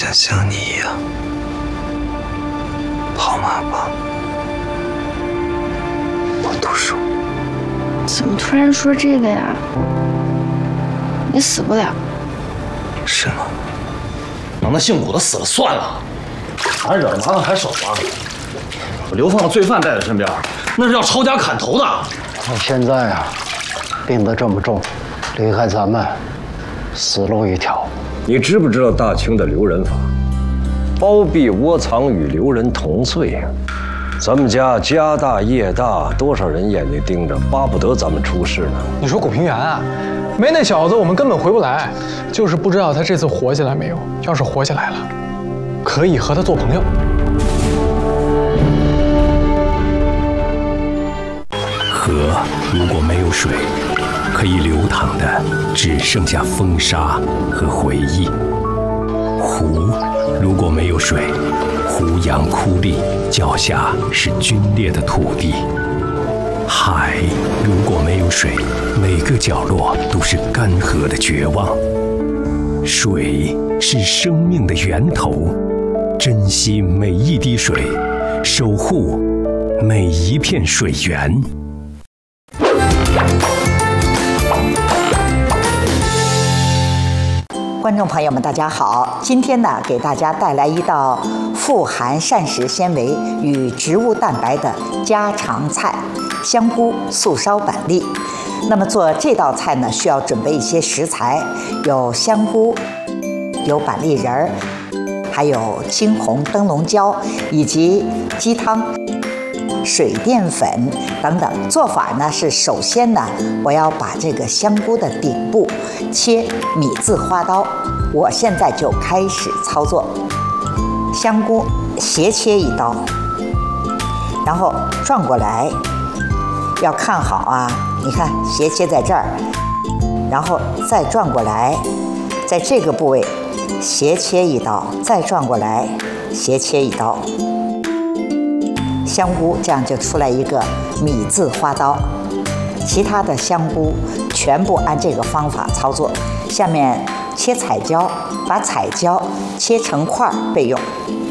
想像你一样跑马吧，不读书。 怎么突然说这个呀？你死不了。 是吗？ 让那姓谷的死了算了，咱惹了麻烦还手吗？流放的罪犯带在身边，那是要抄家砍头的。 他现在啊，病得这么重，离开咱们，死路一条。 你知不知道大清的留人法？包庇窝藏与留人同罪呀！咱们家家大业大，多少人眼睛盯着，巴不得咱们出事呢。 你说古平原啊，没那小子，我们根本回不来。就是不知道他这次活下来没有。要是活下来了，可以和他做朋友。 河如果没有水，可以流淌的只剩下风沙和回忆。湖如果没有水，湖洋枯立，脚下是皲裂的土地。海如果没有水，每个角落都是干涸的绝望。水是生命的源头，珍惜每一滴水，守护每一片水源。 观众朋友们，大家好！今天呢，给大家带来一道富含膳食纤维与植物蛋白的家常菜——香菇素烧板栗。那么做这道菜呢，需要准备一些食材，有香菇，有板栗仁儿，还有青红灯笼椒，以及鸡汤、水淀粉等等。做法呢是，首先呢，我要把这个香菇的顶部切米字花刀。我现在就开始操作。香菇斜切一刀，然后转过来，要看好啊！你看斜切在这儿，然后再转过来，在这个部位斜切一刀，再转过来斜切一刀。香菇这样就出来一个米字花刀。其他的香菇全部按这个方法操作。下面切彩椒，把彩椒切成块备用。